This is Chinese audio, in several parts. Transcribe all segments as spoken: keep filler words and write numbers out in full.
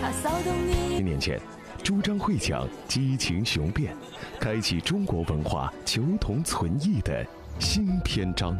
一年前，朱张会讲激情雄辩，开启中国文化求同存异的新篇章。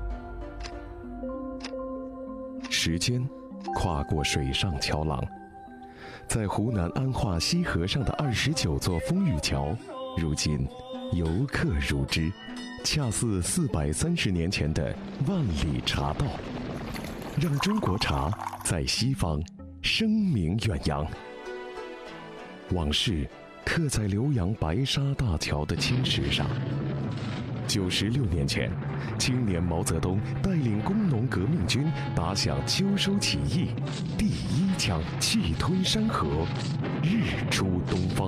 时间跨过水上桥廊，在湖南安化西河上的二十九座风雨桥，如今游客如织，恰似四百三十年前的万里茶道，让中国茶在西方声名远扬。往事刻在浏阳白沙大桥的青石上。九十六年前，青年毛泽东带领工农革命军打响秋收起义，第一枪气吞山河，日出东方。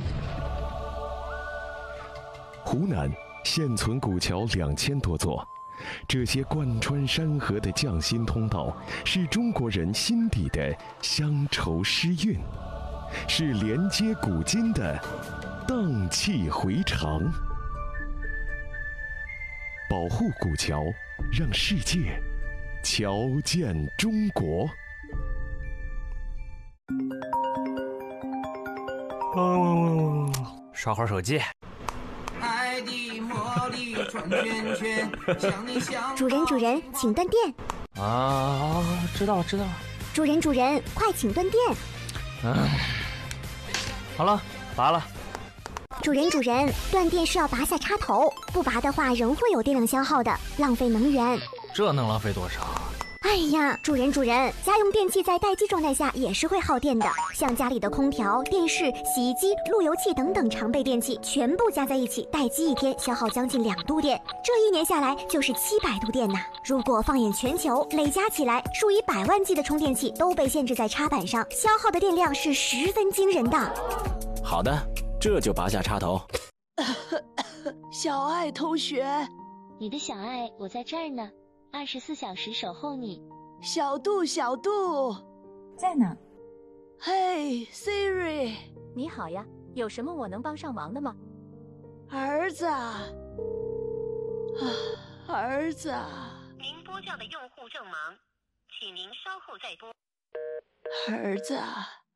湖南现存古桥两千多座，这些贯穿山河的匠心通道，是中国人心底的乡愁诗韵，是连接古今的荡气回肠。保护古桥，让世界瞧见中国。 嗯，刷会儿手机。 爱的魔力转圈圈，像你像主人，主人，请断电。 啊，知道了，知道了。 主人，主人，快请断电。 嗯，好了，拔了。 主人，主人，断电是要拔下插头，不拔的话仍会有电量消耗的，浪费能源。 这能浪费多少？ 哎呀，主人，主人，家用电器在待机状态下也是会耗电的，像家里的空调、电视、洗衣机、路由器等等常备电器，全部加在一起，待机一天消耗将近两度电，这一年下来就是七百度电呐。如果放眼全球，累加起来，数以百万计的充电器都被限制在插板上，消耗的电量是十分惊人的。 好的，这就拔下插头。 小爱同学， 你的小爱，我在这儿呢，二十四小时守候你。 小杜，小杜， 在呢。 嘿 ，Siri， 你好呀，有什么我能帮上忙的吗？ 儿子啊，儿子啊。 您拨叫的用户正忙，请您稍后再拨。 儿子啊。